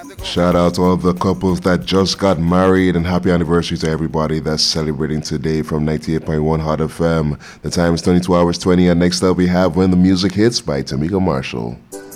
Shout out to all the couples that just got married and happy anniversary to everybody that's celebrating today from 98.1 Hot FM. The time is 22 hours 20 and next up we have When the Music Hits by Tamika Marshall.